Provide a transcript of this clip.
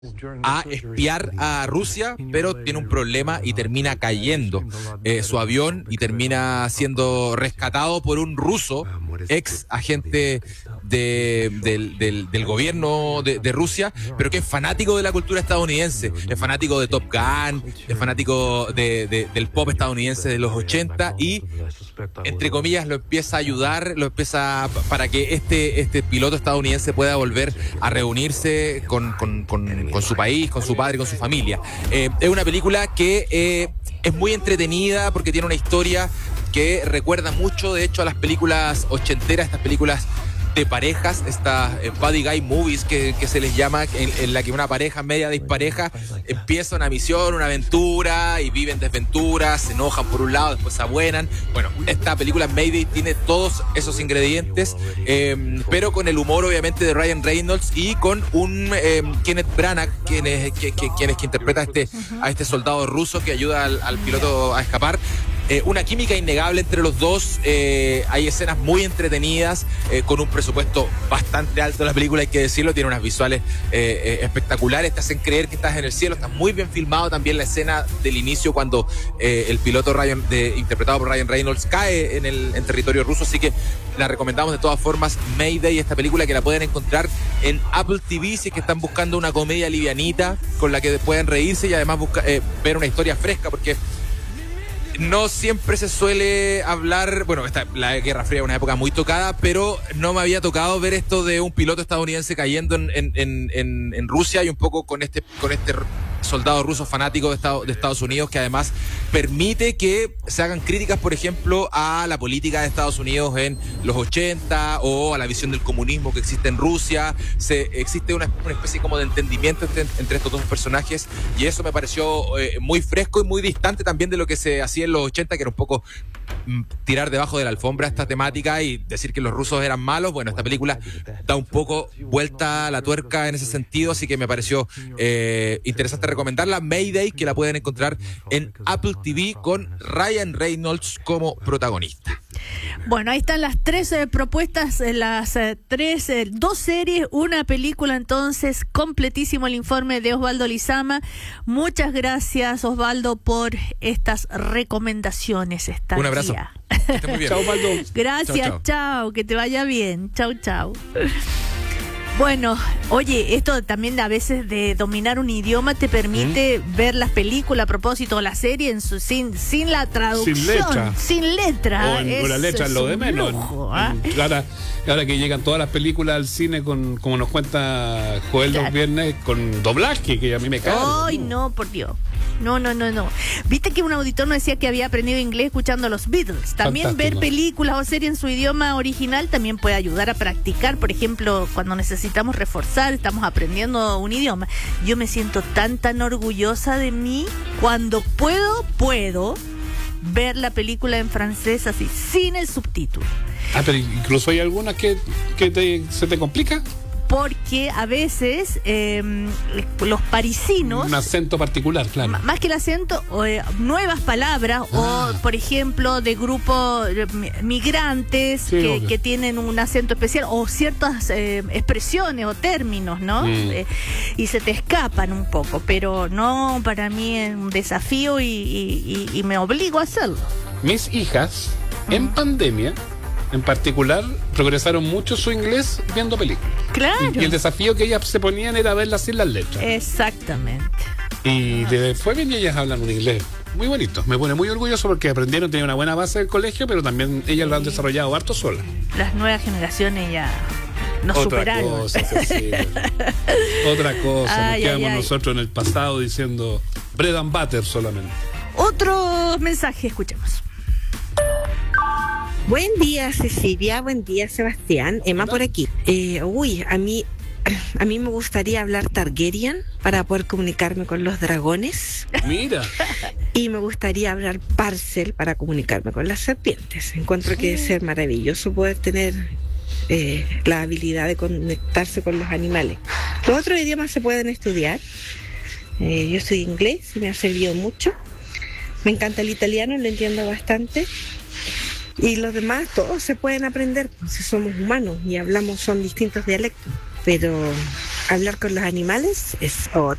a espiar a Rusia, pero tiene un problema y termina cayendo su avión y termina siendo rescatado por un ruso, ex agente del gobierno de Rusia, pero que es fanático de la cultura estadounidense, es fanático de Top Gun, es fanático del pop estadounidense de los 80 y, entre comillas, lo empieza a ayudar, para que este piloto estadounidense pueda volver a reunirse con su país, con su padre, con su familia. Es una película que es muy entretenida porque tiene una historia que recuerda mucho, de hecho, a las películas ochenteras, estas películas de parejas, estas buddy guy movies que se les llama, en la que una pareja media dispareja empieza una misión, una aventura y viven desventuras, se enojan por un lado, después se abuenan. Bueno, esta película Mayday tiene todos esos ingredientes, pero con el humor obviamente de Ryan Reynolds y con un Kenneth Branagh, quien es que interpreta a este soldado ruso que ayuda al piloto a escapar. Una química innegable entre los dos, hay escenas muy entretenidas, con un presupuesto bastante alto. La película, hay que decirlo, tiene unas visuales espectaculares, te hacen creer que estás en el cielo, está muy bien filmado también la escena del inicio cuando el piloto interpretado por Ryan Reynolds cae en territorio ruso, así que la recomendamos de todas formas, Mayday, esta película que la pueden encontrar en Apple TV si es que están buscando una comedia livianita con la que pueden reírse y además ver una historia fresca, porque no siempre se suele hablar, bueno, la Guerra Fría es una época muy tocada, pero no me había tocado ver esto de un piloto estadounidense cayendo en Rusia, y un poco con este soldado ruso fanático de Estados Unidos, que además permite que se hagan críticas, por ejemplo, a la política de Estados Unidos en los 80 o a la visión del comunismo que existe en Rusia. Existe una especie como de entendimiento entre estos dos personajes, y eso me pareció muy fresco y muy distante también de lo que se hacía en los 80, que era un poco tirar debajo de la alfombra esta temática y decir que los rusos eran malos. Bueno, esta película da un poco vuelta a la tuerca en ese sentido, así que me pareció interesante recomendarla. Mayday, que la pueden encontrar en Apple TV con Ryan Reynolds como protagonista. Bueno, ahí están las tres propuestas, dos series, una película, entonces, completísimo el informe de Osvaldo Lizama. Muchas gracias, Osvaldo, por estas recomendaciones. Un abrazo. Que esté muy bien. Chao, Osvaldo. Gracias, chao, que te vaya bien. Chao. Bueno, oye, esto también a veces de dominar un idioma te permite ver las películas, a propósito, la serie sin la traducción. Sin letra. O la letra es lo de menos. Lujo, ahora que llegan todas las películas al cine como nos cuenta Joel los viernes, con doblaje, que a mí me cae. Ay, no, por Dios. No. Viste que un auditor nos decía que había aprendido inglés escuchando a los Beatles. También Fantástico. Ver películas o series en su idioma original también puede ayudar a practicar. Por ejemplo, cuando necesitamos reforzar, estamos aprendiendo un idioma. Yo me siento tan orgullosa de mí cuando puedo ver la película en francés así, sin el subtítulo. Pero incluso hay algunas que se te complica. Porque a veces los parisinos... Un acento particular, claro. Más que el acento, nuevas palabras, o por ejemplo de grupos migrantes, sí, que tienen un acento especial, o ciertas expresiones o términos, ¿no? Y se te escapan un poco, pero no, para mí es un desafío y me obligo a hacerlo. Mis hijas, en pandemia, en particular, progresaron mucho su inglés viendo películas. Claro. Y el desafío que ellas se ponían era verlas sin las letras. Exactamente. Y fue bien, y ellas hablan un inglés muy bonito. Me pone muy orgulloso porque aprendieron, tenían una buena base del colegio, pero también ellas lo han desarrollado harto solas. Las nuevas generaciones ya nos superaron. Otra cosa. Nos quedamos nosotros en el pasado diciendo bread and butter solamente. Otro mensaje, escuchemos. Buen día, Cecilia. Buen día, Sebastián. Emma por aquí. A mí me gustaría hablar Targaryen para poder comunicarme con los dragones. Mira. Y me gustaría hablar Parcel para comunicarme con las serpientes. Encuentro que debe ser maravilloso poder tener la habilidad de conectarse con los animales. Los otros idiomas se pueden estudiar. Yo estudié inglés y me ha servido mucho. Me encanta el italiano, lo entiendo bastante. Y los demás, todos se pueden aprender, si somos humanos y hablamos, son distintos dialectos. Pero hablar con los animales es